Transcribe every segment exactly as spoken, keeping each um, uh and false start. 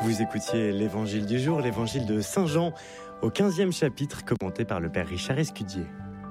Vous écoutiez l'évangile du jour, l'évangile de Saint Jean, au quinzième chapitre, commenté par le père Richard Escudier.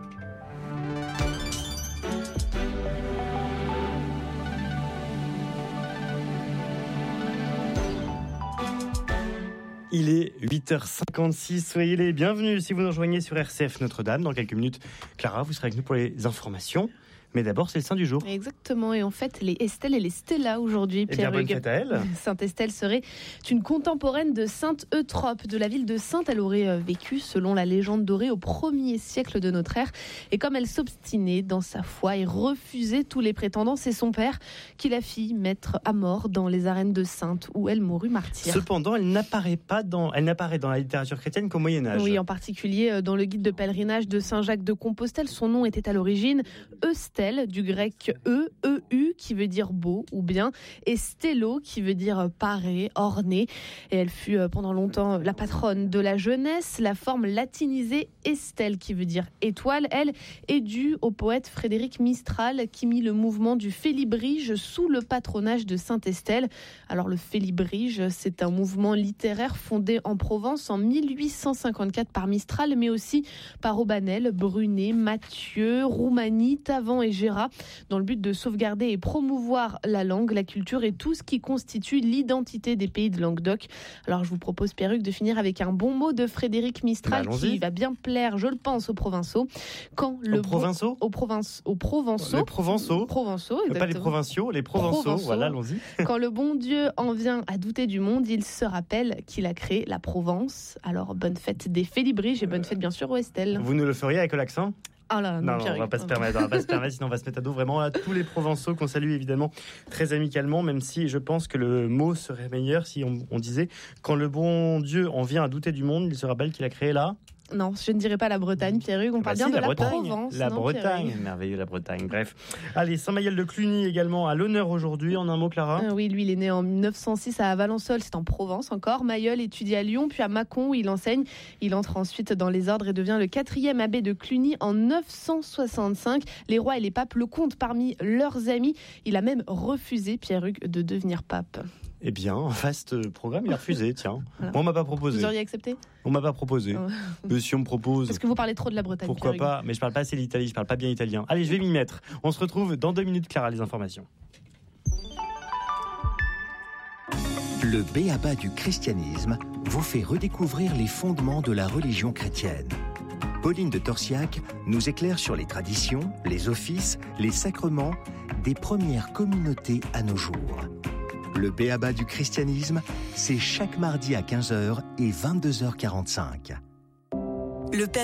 Il est huit heures cinquante-six, soyez les bienvenus si vous nous rejoignez sur R C F Notre-Dame. Dans quelques minutes, Clara, vous serez avec nous pour les informations. Mais d'abord, c'est le saint du jour. Exactement, et en fait, les Estelle et les Stella aujourd'hui, Pierre Hugues. Eh bien, bonne fête à elle. Sainte Estelle serait une contemporaine de Sainte Eutrope, de la ville de Sainte. Elle aurait vécu, selon la légende dorée, au premier siècle de notre ère. Et comme elle s'obstinait dans sa foi et refusait tous les prétendants, c'est son père qui la fit mettre à mort dans les arènes de Sainte, où elle mourut martyre. Cependant, elle n'apparaît pas dans, elle n'apparaît dans la littérature chrétienne qu'au Moyen-Âge. Oui, en particulier dans le guide de pèlerinage de Saint-Jacques de Compostelle. Son nom était à l'origine Eustelle, du grec E, E-U, qui veut dire beau ou bien, et stello, qui veut dire paré, orné. Et elle fut pendant longtemps la patronne de la jeunesse. La forme latinisée Estelle, qui veut dire étoile, elle est due au poète Frédéric Mistral, qui mit le mouvement du Félibrige sous le patronage de Sainte Estelle. Alors le Félibrige, c'est un mouvement littéraire fondé en Provence en mille huit cent cinquante-quatre par Mistral, mais aussi par Aubanel, Brunet, Mathieu, Roumanie, Tavan et Gérat, dans le but de sauvegarder et promouvoir la langue, la culture et tout ce qui constitue l'identité des pays de Languedoc. Alors je vous propose, Pierre-Hugues, de finir avec un bon mot de Frédéric Mistral, bah, qui va bien plaire, je le pense, aux Provençaux. Quand le aux Provençaux bon... Aux, Province... aux Provençaux. Les Provençaux. Provençaux, exactement. Pas les Provinciaux, les Provençaux. Provençaux. Voilà, allons-y. Quand le bon Dieu en vient à douter du monde, il se rappelle qu'il a créé la Provence. Alors bonne fête des Félibriges et bonne fête bien sûr aux Estelle. Vous nous le feriez avec l'accent ? Ah là, non, non, non on va pas se permettre, on va pas se permettre, sinon on va se mettre à dos vraiment à tous les Provençaux qu'on salue évidemment très amicalement, même si je pense que le mot serait meilleur si on, on disait quand le bon Dieu en vient à douter du monde, il se rappelle qu'il a créé là. Non, je ne dirais pas la Bretagne, Pierre-Hugues, on parle bah bien si, de la, la Provence. La non, Bretagne, merveilleux la Bretagne, bref. Allez, Saint Maïel de Cluny également à l'honneur aujourd'hui, en un mot Clara. euh, Oui, lui il est né en mille neuf cent six à Valençol, c'est en Provence encore. Maïel étudie à Lyon, puis à Mâcon où il enseigne. Il entre ensuite dans les ordres et devient le quatrième abbé de Cluny en neuf cent soixante-cinq. Les rois et les papes le comptent parmi leurs amis. Il a même refusé, Pierre-Hugues, de devenir pape. Eh bien, vaste programme, il a refusé, tiens. Voilà. Moi, on m'a pas proposé. Vous auriez accepté ? On m'a pas proposé. Mais si on me propose... Parce que vous parlez trop de la Bretagne. Pourquoi pas ? Mais je parle pas assez l'Italie, je parle pas bien italien. Allez, je vais m'y mettre. On se retrouve dans deux minutes, Clara, les informations. Le b.a.-ba du christianisme vous fait redécouvrir les fondements de la religion chrétienne. Pauline de Torsiac nous éclaire sur les traditions, les offices, les sacrements des premières communautés à nos jours. Le b.a.-ba du christianisme, c'est chaque mardi à quinze heures et vingt-deux heures quarante-cinq. Le